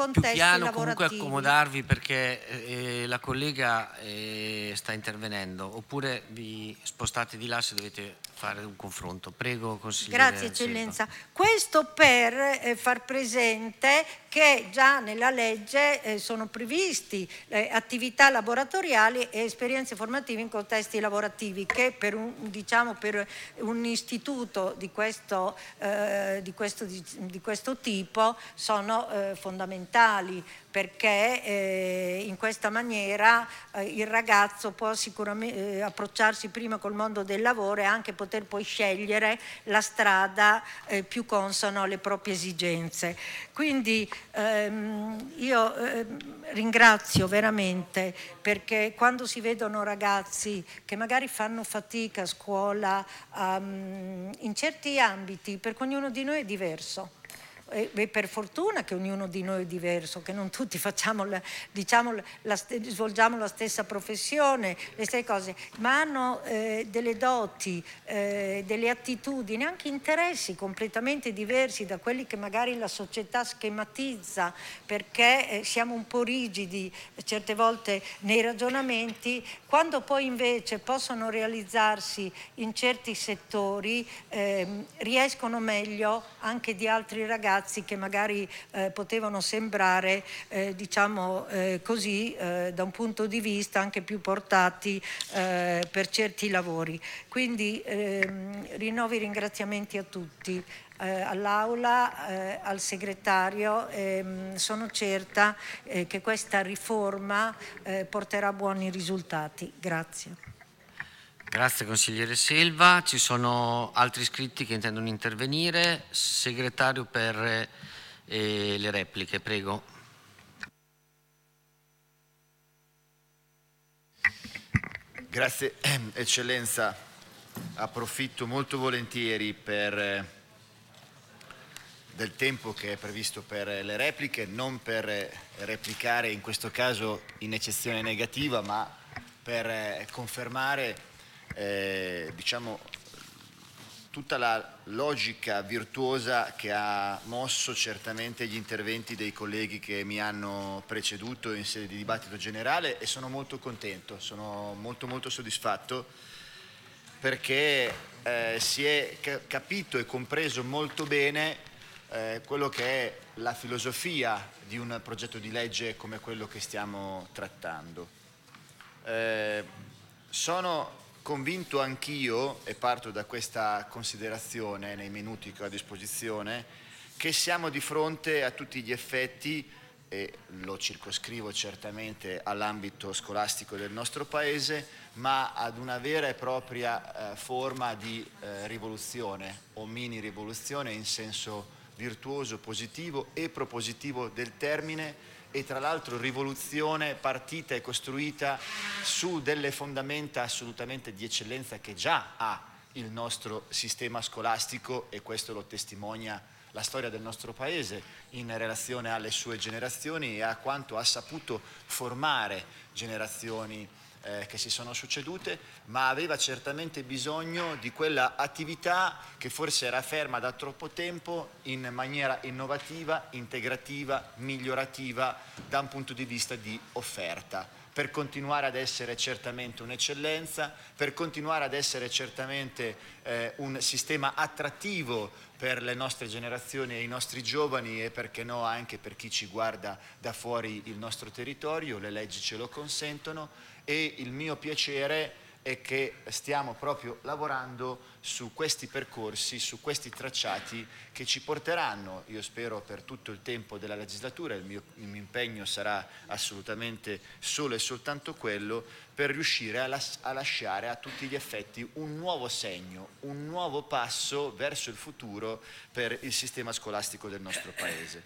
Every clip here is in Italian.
contesti piano, lavorativi. comunque accomodarvi perché la collega sta intervenendo, oppure vi spostate di là se dovete fare un confronto. Prego, consigliere Grazie Selva. eccellenza. Questo per far presente che già nella legge sono previsti attività laboratoriali e esperienze formative in contesti lavorativi che per un istituto di questo tipo sono fondamentali, perché in questa maniera il ragazzo può sicuramente approcciarsi prima col mondo del lavoro e anche poter poi scegliere la strada più consona alle proprie esigenze. Quindi io ringrazio veramente, perché quando si vedono ragazzi che magari fanno fatica a scuola in certi ambiti, perché ognuno di noi è diverso, e per fortuna che ognuno di noi è diverso, che non tutti facciamo svolgiamo la stessa professione, le stesse cose, ma hanno delle doti, delle attitudini, anche interessi completamente diversi da quelli che magari la società schematizza, perché siamo un po' rigidi certe volte nei ragionamenti, quando poi invece possono realizzarsi in certi settori riescono meglio anche di altri ragazzi che magari potevano sembrare così da un punto di vista anche più portati per certi lavori. Quindi rinnovo i ringraziamenti a tutti, all'Aula, al segretario. Sono certa che questa riforma porterà buoni risultati. Grazie. Grazie consigliere Selva. Ci sono altri iscritti che intendono intervenire. Segretario per le repliche, prego. Grazie eccellenza, approfitto molto volentieri del tempo che è previsto per le repliche, non per replicare in questo caso in eccezione negativa, ma per confermare tutta la logica virtuosa che ha mosso certamente gli interventi dei colleghi che mi hanno preceduto in sede di dibattito generale, e sono molto contento, sono molto soddisfatto, perché si è capito e compreso molto bene quello che è la filosofia di un progetto di legge come quello che stiamo trattando. Sono convinto anch'io, e parto da questa considerazione nei minuti che ho a disposizione, che siamo di fronte a tutti gli effetti, e lo circoscrivo certamente all'ambito scolastico del nostro Paese, ma ad una vera e propria forma di rivoluzione o mini rivoluzione in senso virtuoso, positivo e propositivo del termine, e tra l'altro rivoluzione partita e costruita su delle fondamenta assolutamente di eccellenza che già ha il nostro sistema scolastico, e questo lo testimonia la storia del nostro Paese in relazione alle sue generazioni e a quanto ha saputo formare generazioni che si sono succedute, ma aveva certamente bisogno di quella attività che forse era ferma da troppo tempo in maniera innovativa, integrativa, migliorativa da un punto di vista di offerta, per continuare ad essere certamente un'eccellenza, per continuare ad essere certamente un sistema attrattivo per le nostre generazioni e i nostri giovani, e perché no anche per chi ci guarda da fuori il nostro territorio. Le leggi ce lo consentono, e il mio piacere è che stiamo proprio lavorando su questi percorsi, su questi tracciati che ci porteranno, io spero per tutto il tempo della legislatura, il mio impegno sarà assolutamente solo e soltanto quello, per riuscire a lasciare a tutti gli effetti un nuovo segno, un nuovo passo verso il futuro per il sistema scolastico del nostro Paese.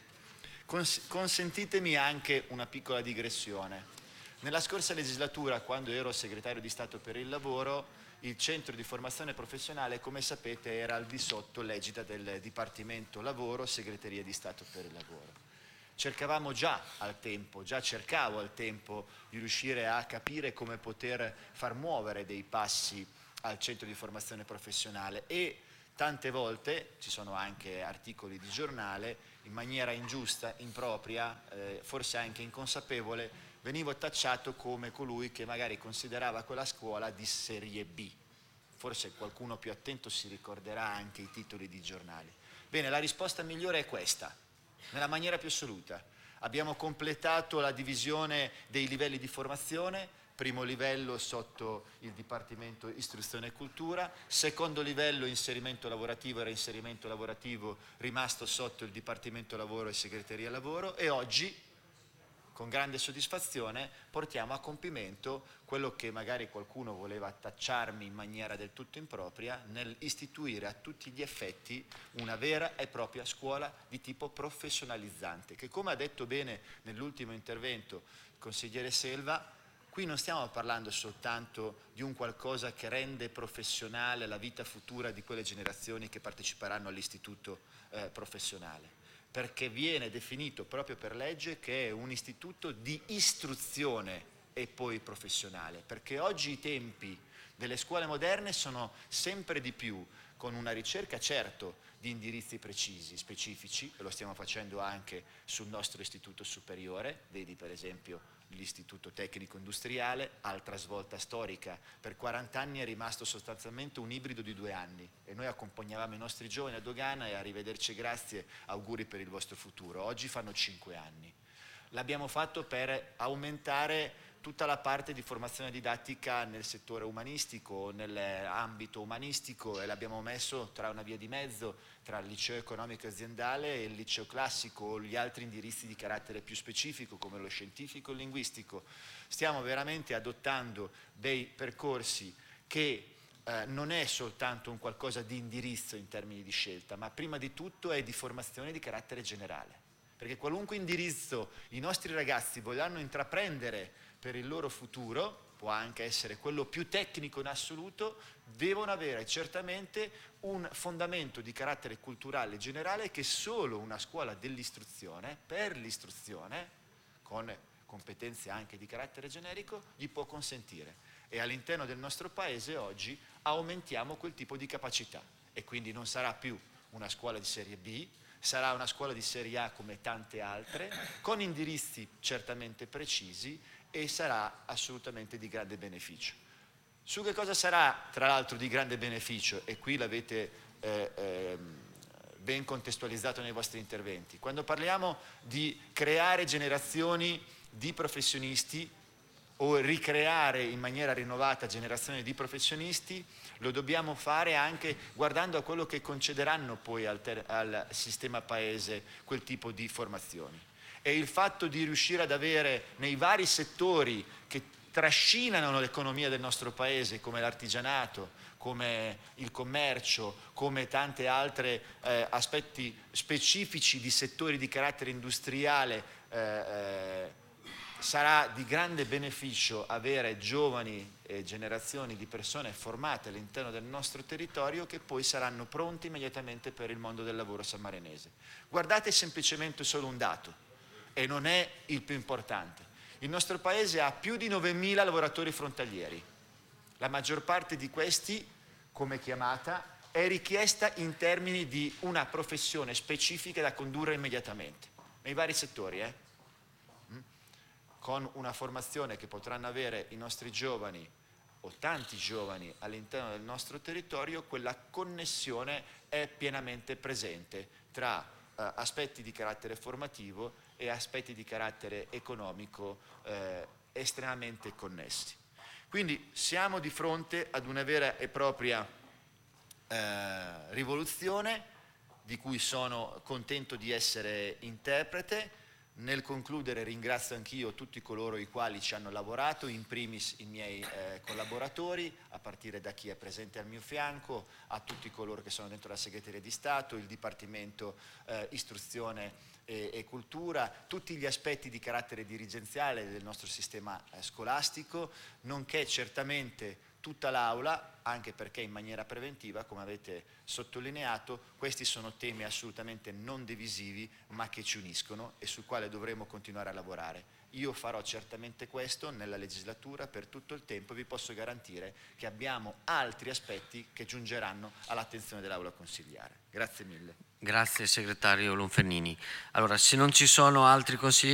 Consentitemi anche una piccola digressione. Nella scorsa legislatura, quando ero segretario di Stato per il lavoro, il centro di formazione professionale, come sapete, era al di sotto l'egida del Dipartimento Lavoro, Segreteria di Stato per il Lavoro. Cercavamo già cercavo al tempo di riuscire a capire come poter far muovere dei passi al centro di formazione professionale, e tante volte, ci sono anche articoli di giornale, in maniera ingiusta, impropria, forse anche inconsapevole, venivo tacciato come colui che magari considerava quella scuola di serie B. Forse qualcuno più attento si ricorderà anche i titoli di giornali. Bene, la risposta migliore è questa, nella maniera più assoluta. Abbiamo completato la divisione dei livelli di formazione, primo livello sotto il Dipartimento Istruzione e Cultura, secondo livello inserimento lavorativo e reinserimento lavorativo rimasto sotto il Dipartimento Lavoro e Segreteria Lavoro, e oggi, con grande soddisfazione, portiamo a compimento quello che magari qualcuno voleva tacciarmi in maniera del tutto impropria, nel istituire a tutti gli effetti una vera e propria scuola di tipo professionalizzante, che, come ha detto bene nell'ultimo intervento il consigliere Selva, qui non stiamo parlando soltanto di un qualcosa che rende professionale la vita futura di quelle generazioni che parteciperanno all'istituto professionale, perché viene definito proprio per legge che è un istituto di istruzione e poi professionale, perché oggi i tempi delle scuole moderne sono sempre di più, con una ricerca certo di indirizzi precisi, specifici, e lo stiamo facendo anche sul nostro istituto superiore, vedi per esempio l'Istituto Tecnico Industriale, altra svolta storica, per 40 anni è rimasto sostanzialmente un ibrido di 2 anni e noi accompagnavamo i nostri giovani a dogana e arrivederci, grazie, auguri per il vostro futuro. Oggi fanno 5 anni. L'abbiamo fatto per aumentare tutta la parte di formazione didattica nel settore umanistico, nell'ambito umanistico, e l'abbiamo messo tra una via di mezzo tra il liceo economico aziendale e il liceo classico o gli altri indirizzi di carattere più specifico come lo scientifico e il linguistico. Stiamo veramente adottando dei percorsi che non è soltanto un qualcosa di indirizzo in termini di scelta, ma prima di tutto è di formazione di carattere generale. Perché qualunque indirizzo i nostri ragazzi vogliano intraprendere per il loro futuro, può anche essere quello più tecnico in assoluto, devono avere certamente un fondamento di carattere culturale generale che solo una scuola dell'istruzione, per l'istruzione, con competenze anche di carattere generico, gli può consentire. E all'interno del nostro paese oggi aumentiamo quel tipo di capacità e quindi non sarà più una scuola di serie B, sarà una scuola di serie A come tante altre, con indirizzi certamente precisi, e sarà assolutamente di grande beneficio. Su che cosa sarà tra l'altro di grande beneficio, e qui l'avete ben contestualizzato nei vostri interventi, quando parliamo di creare generazioni di professionisti o ricreare in maniera rinnovata generazioni di professionisti, lo dobbiamo fare anche guardando a quello che concederanno poi al sistema paese quel tipo di formazioni. E il fatto di riuscire ad avere nei vari settori che trascinano l'economia del nostro paese, come l'artigianato, come il commercio, come tanti altri aspetti specifici di settori di carattere industriale, sarà di grande beneficio avere giovani generazioni di persone formate all'interno del nostro territorio che poi saranno pronti immediatamente per il mondo del lavoro sammarinese. Guardate semplicemente solo un dato, e non è il più importante. Il nostro paese ha più di 9.000 lavoratori frontalieri. La maggior parte di questi, come chiamata, è richiesta in termini di una professione specifica da condurre immediatamente, nei vari settori, con una formazione che potranno avere i nostri giovani o tanti giovani all'interno del nostro territorio. Quella connessione è pienamente presente tra aspetti di carattere formativo e aspetti di carattere economico estremamente connessi. Quindi siamo di fronte ad una vera e propria rivoluzione di cui sono contento di essere interprete. Nel concludere ringrazio anch'io tutti coloro i quali ci hanno lavorato, in primis i miei collaboratori, a partire da chi è presente al mio fianco, a tutti coloro che sono dentro la Segreteria di Stato, il Dipartimento Istruzione e Cultura, tutti gli aspetti di carattere dirigenziale del nostro sistema scolastico, nonché certamente tutta l'Aula, anche perché in maniera preventiva, come avete sottolineato, questi sono temi assolutamente non divisivi, ma che ci uniscono e sul quale dovremo continuare a lavorare. Io farò certamente questo nella legislatura per tutto il tempo e vi posso garantire che abbiamo altri aspetti che giungeranno all'attenzione dell'Aula consigliare. Grazie mille. Grazie segretario Lonfernini. Allora, se non ci sono altri consiglieri